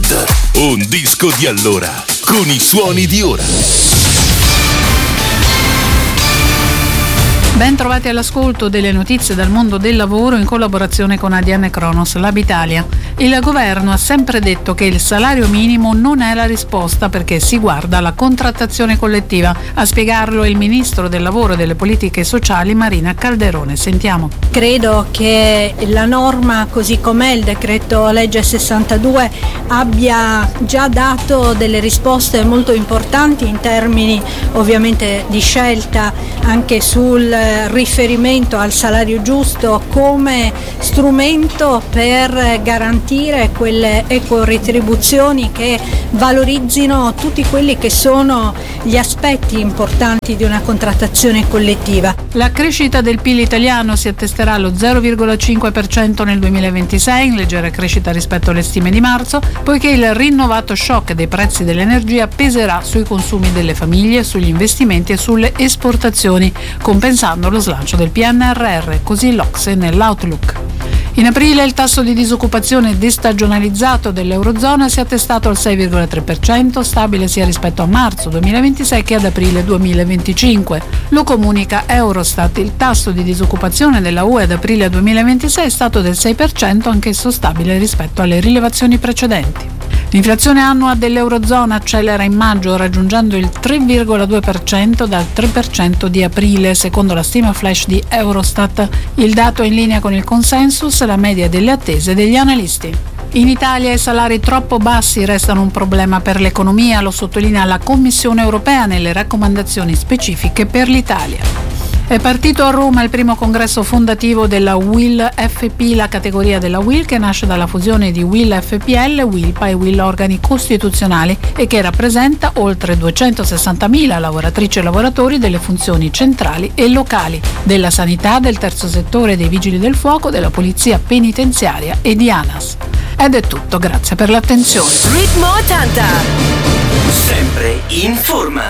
Red. Un disco di allora, con i suoni di ora. Ben trovati all'ascolto delle notizie dal mondo del lavoro in collaborazione con ADN Cronos Lab Italia. Il governo ha sempre detto che il salario minimo non è la risposta perché si guarda alla contrattazione collettiva. A spiegarlo il ministro del lavoro e delle politiche sociali Marina Calderone. Sentiamo. Credo che la norma così com'è, il decreto legge 62, abbia già dato delle risposte molto importanti in termini ovviamente di scelta anche sul riferimento al salario giusto come strumento per garantire quelle ecoretribuzioni che valorizzino tutti quelli che sono gli aspetti importanti di una contrattazione collettiva. La crescita del PIL italiano si attesterà allo 0,5% nel 2026, in leggera crescita rispetto alle stime di marzo, poiché il rinnovato shock dei prezzi dell'energia peserà sui consumi delle famiglie, sugli investimenti e sulle esportazioni, compensando lo slancio del PNRR, così l'Ocse nell'Outlook. In aprile il tasso di disoccupazione destagionalizzato dell'Eurozona si è attestato al 6,3%, stabile sia rispetto a marzo 2026 che ad aprile 2025. Lo comunica Eurostat. Il tasso di disoccupazione della UE ad aprile 2026 è stato del 6%, anch'esso stabile rispetto alle rilevazioni precedenti. L'inflazione annua dell'Eurozona accelera in maggio, raggiungendo il 3,2% dal 3% di aprile, secondo la stima flash di Eurostat. Il dato è in linea con il consensus, la media delle attese degli analisti. In Italia i salari troppo bassi restano un problema per l'economia, lo sottolinea la Commissione europea nelle raccomandazioni specifiche per l'Italia. È partito a Roma il primo congresso fondativo della UIL FP, la categoria della UIL che nasce dalla fusione di UIL FPL, UILPA e UIL organi costituzionali e che rappresenta oltre 260.000 lavoratrici e lavoratori delle funzioni centrali e locali, della sanità, del terzo settore, dei vigili del fuoco, della polizia penitenziaria e di ANAS. Ed è tutto, grazie per l'attenzione. Ritmo 80, sempre in forma.